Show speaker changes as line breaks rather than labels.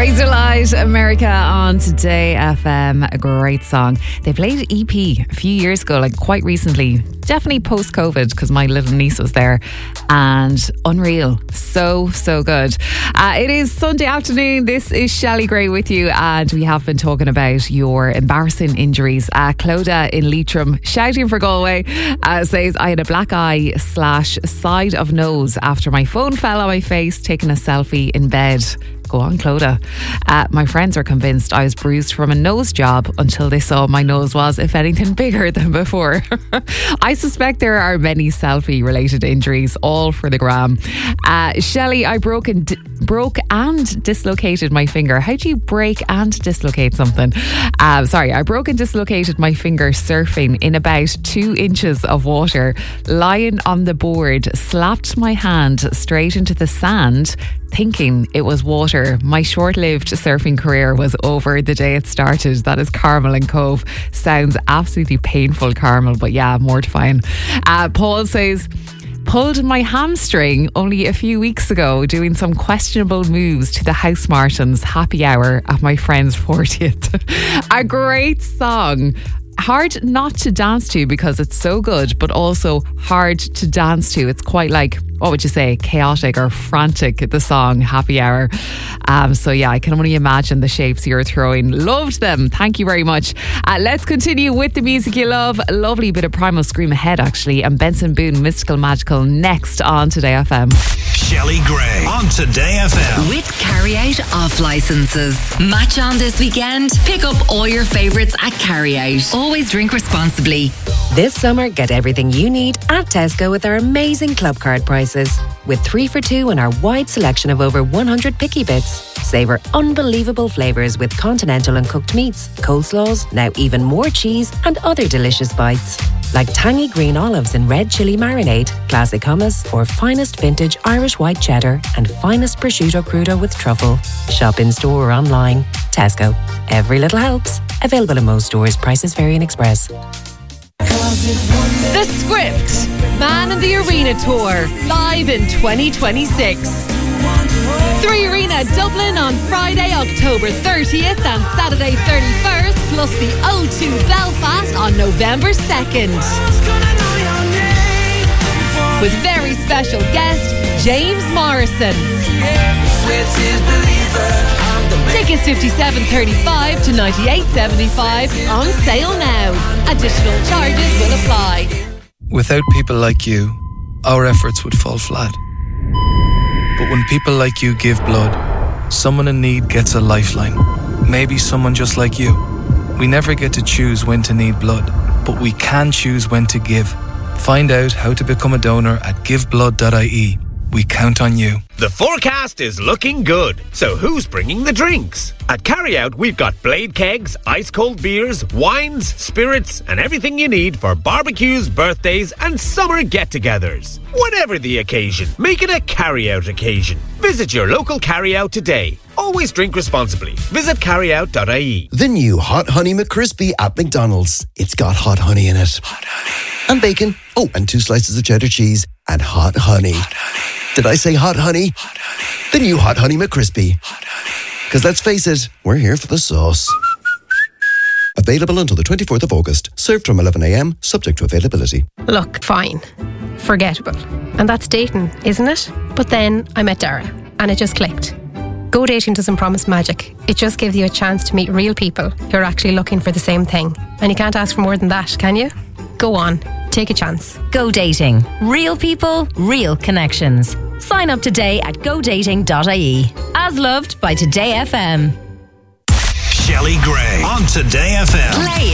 Razorlight America on Today FM. A great song. They played EP a few years ago, like quite recently. Definitely post-COVID, because my little niece was there. And unreal. So good. It is Sunday afternoon. This is Shelley Gray with you, and we have been talking about your embarrassing injuries. Clodagh in Leitrim, shouting for Galway, says, I had a black eye / side of nose after my phone fell on my face taking a selfie in bed. Go on, Clodagh. My friends are convinced I was bruised from a nose job until they saw my nose was, if anything, bigger than before. I suspect there are many selfie-related injuries, all for the gram. Shelley, I broke and dislocated my finger. How do you break and dislocate something? I broke and dislocated my finger surfing in about 2 inches of water. Lying on the board, slapped my hand straight into the sand, thinking it was water. My short-lived surfing career was over the day it started. That is Carmel in Cove. Sounds absolutely painful, Carmel, but yeah, mortifying. Paul says, pulled my hamstring only a few weeks ago doing some questionable moves to the House Martins happy hour at my friend's 40th. A great song. Hard not to dance to because it's so good, but also hard to dance to. It's quite like, what would you say, chaotic or frantic, the song Happy Hour. So yeah, I can only imagine the shapes you're throwing. Loved them. Thank you very much. Let's continue with the music you love. A lovely bit of Primal Scream ahead, actually, and Benson Boone, Mystical Magical, next on Today FM.
Shelley Gray on Today FM.
With Carry Out off licenses. Match on this weekend. Pick up all your favourites at Carry Out. Always drink responsibly.
This summer, get everything you need at Tesco with our amazing club card prices. With 3 for 2 and our wide selection of over 100 picky bits. Savour unbelievable flavours with continental and cooked meats, coleslaws, now even more cheese and other delicious bites. Like tangy green olives in red chilli marinade, classic hummus, or finest vintage Irish white cheddar and finest prosciutto crudo with truffle. Shop in store or online. Tesco. Every little helps. Available in most stores. Prices vary in Express.
The Script, Man in the Arena Tour, live in 2026. 3 Arena Dublin on Friday, October 30th and Saturday 31st, plus the O2 Belfast on November 2nd. With very special guest, James Morrison. Tickets $57.35 to $98.75 on sale now. Additional charges will apply.
Without people like you, our efforts would fall flat. But when people like you give blood, someone in need gets a lifeline. Maybe someone just like you. We never get to choose when to need blood, but we can choose when to give. Find out how to become a donor at giveblood.ie. We count on you.
The forecast is looking good. So who's bringing the drinks? At Carry Out, we've got blade kegs, ice cold beers, wines, spirits, and everything you need for barbecues, birthdays, and summer get-togethers. Whatever the occasion, make it a Carry Out occasion. Visit your local Carry Out today. Always drink responsibly. Visit carryout.ie.
The new Hot Honey McCrispy at McDonald's. It's got hot honey in it. Hot honey. And bacon. Oh, and 2 slices of cheddar cheese. And hot honey. Hot honey. Did I say hot honey? Hot honey. The new Hot Honey McCrispy. Hot honey. Because let's face it, we're here for the sauce. Available until the 24th of August. Served from 11 a.m, subject to availability.
Look, fine. Forgettable. And that's dating, isn't it? But then I met Dara, and it just clicked. Go Dating doesn't promise magic. It just gives you a chance to meet real people who are actually looking for the same thing. And you can't ask for more than that, can you? Go on. Take a chance.
Go Dating. Real people, real connections. Sign up today at godating.ie. As loved by Today FM.
Shelley Gray on Today FM.
Play